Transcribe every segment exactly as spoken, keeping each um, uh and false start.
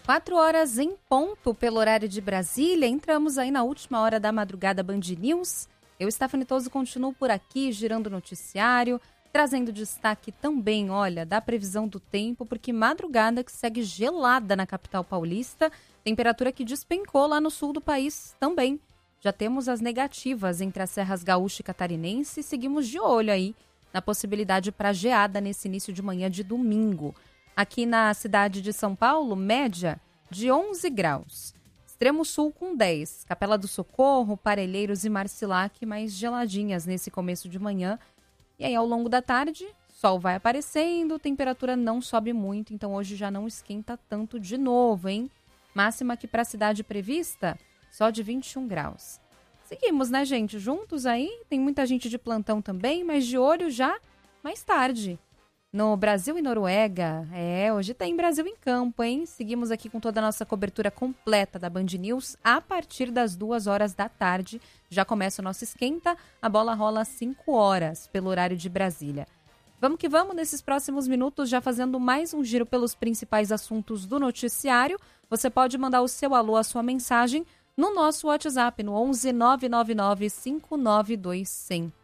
Quatro horas em ponto pelo horário de Brasília. Entramos aí na última hora da madrugada Band News. Eu, Stephanie Toso, continuo por aqui, girando o noticiário, trazendo destaque também, olha, da previsão do tempo, porque madrugada que segue gelada na capital paulista, temperatura que despencou lá no sul do país também. Já temos as negativas entre as serras gaúcha e catarinense e seguimos de olho aí na possibilidade para geada nesse início de manhã de domingo. Aqui na cidade de São Paulo, média de onze graus. Extremo sul com dez. Capela do Socorro, Parelheiros e Marcilac mais geladinhas nesse começo de manhã. E aí, ao longo da tarde, sol vai aparecendo, temperatura não sobe muito, então hoje já não esquenta tanto de novo, hein? Máxima aqui para a cidade prevista, só de vinte e um graus. Seguimos, né, gente? Juntos aí, tem muita gente de plantão também, mas de olho já mais tarde. No Brasil e Noruega, é, hoje tem Brasil em campo, hein? Seguimos aqui com toda a nossa cobertura completa da Band News a partir das duas horas da tarde. Já começa o nosso esquenta, a bola rola às cinco horas, pelo horário de Brasília. Vamos que vamos, nesses próximos minutos, já fazendo mais um giro pelos principais assuntos do noticiário. Você pode mandar o seu alô, a sua mensagem, no nosso WhatsApp, no onze nove nove nove cinco nove dois zero zero.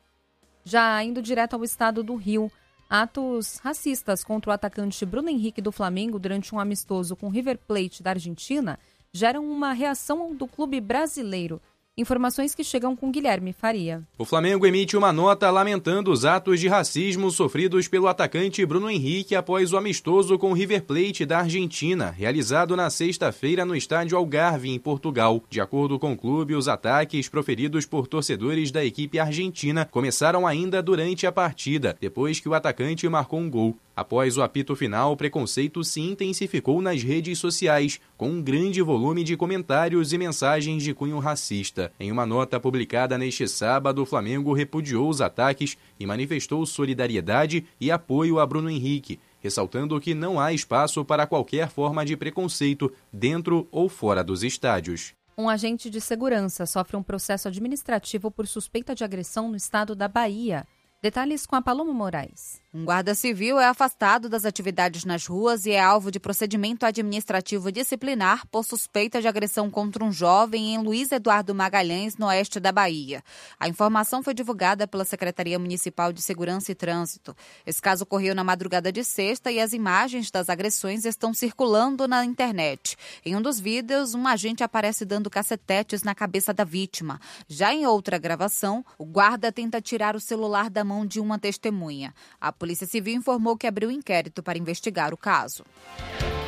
Já indo direto ao estado do Rio, atos racistas contra o atacante Bruno Henrique do Flamengo durante um amistoso com o River Plate da Argentina geram uma reação do clube brasileiro. Informações que chegam com Guilherme Faria. O Flamengo emite uma nota lamentando os atos de racismo sofridos pelo atacante Bruno Henrique após o amistoso com o River Plate da Argentina, realizado na sexta-feira no estádio Algarve, em Portugal. De acordo com o clube, os ataques proferidos por torcedores da equipe argentina começaram ainda durante a partida, depois que o atacante marcou um gol. Após o apito final, o preconceito se intensificou nas redes sociais, com um grande volume de comentários e mensagens de cunho racista. Em uma nota publicada neste sábado, o Flamengo repudiou os ataques e manifestou solidariedade e apoio a Bruno Henrique, ressaltando que não há espaço para qualquer forma de preconceito dentro ou fora dos estádios. Um agente de segurança sofre um processo administrativo por suspeita de agressão no estado da Bahia. Detalhes com a Paloma Moraes. Um guarda civil é afastado das atividades nas ruas e é alvo de procedimento administrativo disciplinar por suspeita de agressão contra um jovem em Luiz Eduardo Magalhães, no oeste da Bahia. A informação foi divulgada pela Secretaria Municipal de Segurança e Trânsito. Esse caso ocorreu na madrugada de sexta e as imagens das agressões estão circulando na internet. Em um dos vídeos, um agente aparece dando cacetetes na cabeça da vítima. Já em outra gravação, o guarda tenta tirar o celular da mão de uma testemunha. A Polícia Civil informou que abriu inquérito para investigar o caso.